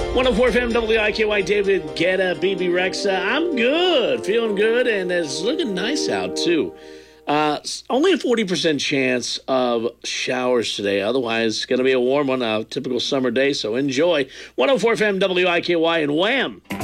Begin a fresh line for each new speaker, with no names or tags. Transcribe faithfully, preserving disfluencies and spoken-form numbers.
one oh four F M W I K Y, David Guetta, B B Rexa. I'm good, feeling good, and it's looking nice out, too. Uh, only a forty percent chance of showers today. Otherwise, it's going to be a warm one, a typical summer day, so enjoy. one oh four F M W I K Y and Wham!